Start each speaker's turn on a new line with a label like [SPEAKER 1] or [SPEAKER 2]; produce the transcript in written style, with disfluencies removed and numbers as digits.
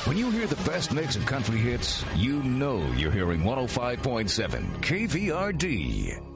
[SPEAKER 1] When you hear the best mix of country hits, you know you're hearing 105.7 KVRD.